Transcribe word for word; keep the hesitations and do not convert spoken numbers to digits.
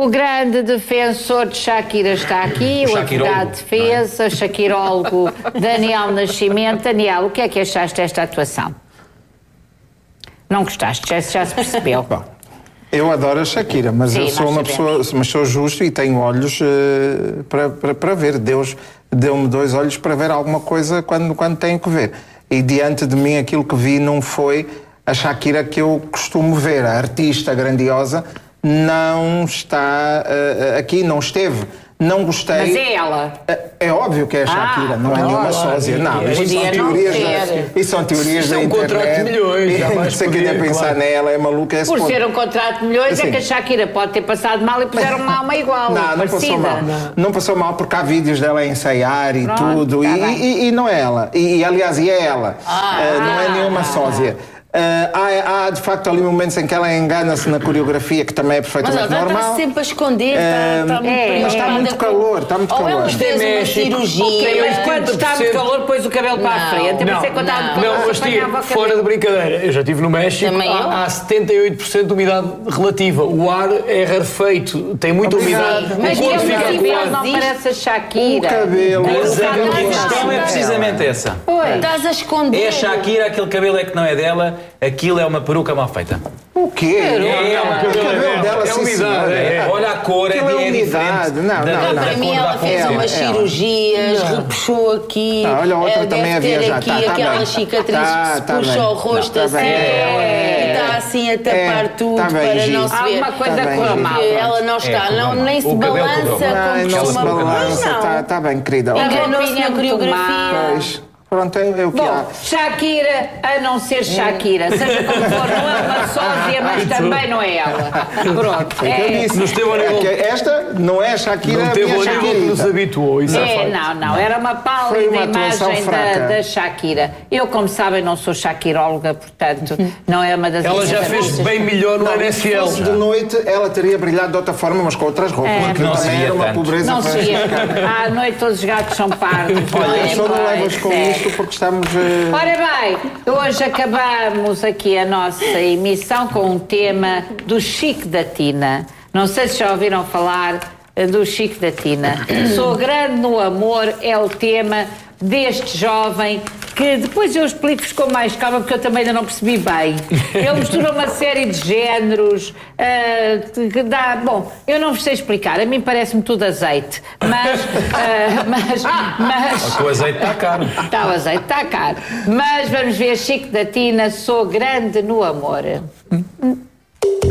O grande defensor de Shakira está aqui, o, o advogado de defesa, é? shakirólogo Daniel Nascimento. Daniel, o que é que achaste desta atuação? Não gostaste, já, já se percebeu. Bom, eu adoro a Shakira, mas Sim, eu sou uma pessoa, mas sou justo e tenho olhos uh, para, para, para ver. Deus deu-me dois olhos para ver alguma coisa quando, quando tenho que ver. E diante de mim aquilo que vi não foi a Shakira que eu costumo ver, a artista grandiosa. Não está uh, aqui, não esteve, não gostei. Mas é ela? É, é óbvio que é a Shakira, ah, não é não, nenhuma sósia. Não, isto são teorias, da, isto são teorias da internet. É um contrato de milhões. Já mais se quem pensar claro. nela é maluca. É Por ponto. ser um contrato de milhões assim, é que a Shakira pode ter passado mal e puseram mal uma igual. Não, não passou mal. Não. não passou mal porque há vídeos dela a ensaiar e Pronto, tudo. Tá e, e, e não é ela. E, e aliás, e é ela. Ah, uh, não é nenhuma ah, sósia. Uh, há, há de facto ali momentos em que ela engana-se na coreografia, que também é perfeitamente mas, normal. Mas ela está sempre a esconder, está, está, muito é, mas está muito calor, está muito calor. Ou ela fez uma cirurgia. Quando está muito calor, pôs o cabelo não, para a frente. Não, não, não, não mas tia, fora de brincadeira, eu já estive no México, há, há setenta e oito por cento de umidade relativa. O ar é rarefeito, tem muita umidade. Mas o corpo fica não parece a Shakira. O cabelo. Mas a questão é precisamente essa. Estás a esconder. É a Shakira, aquele cabelo é que não é dela. Aquilo é uma peruca mal feita. O quê? É, é, é, o cabelo dela, é umidade. É, é. Olha a cor, é, é diferente. Não, não, não, não. Para mim ela fez umas cirurgias, repuxou aqui. Ah, olha, a outra também havia já. Aqui aquelas cicatrizes que se puxa o rosto assim. E está assim a tapar tudo para não se ver. Alguma coisa correu mal. Ela não está, nem se balança como costuma. Não se balança, está bem, querida. Enganou-se na coreografia. Pronto, é o que Bom, há. Shakira, a não ser Shakira, seja como for, não é uma sósia, mas também não é ela. Pronto. É, nos teve é, é esta não é a Shakira, não teve a o nível que nos habituou. Isso é, é não, não, era uma pálida uma imagem da, da Shakira. Eu, como sabem, não sou shakiróloga, portanto, não é uma das... Ela já fez bem melhor no N S L. Se de noite ela teria brilhado de outra forma, mas com outras roupas. É, porque não também era uma tanto. pobreza. Não seria. À noite todos os gatos são pardos. Olha, eu só não levas com isto porque estamos... Uh... Ora bem, hoje acabamos aqui a nossa emissão com um tema do Chico da Tina. Não sei se já ouviram falar do Chico da Tina. Sou grande no amor é o tema deste jovem que depois eu explico-vos com mais calma porque eu também ainda não percebi bem. Ele mistura uma série de géneros uh, que dá... Bom, eu não vos sei explicar, a mim parece-me tudo azeite, mas... Uh, mas, mas o azeite está caro. Está, o azeite está caro. Mas vamos ver, Chico da Tina, sou grande no amor.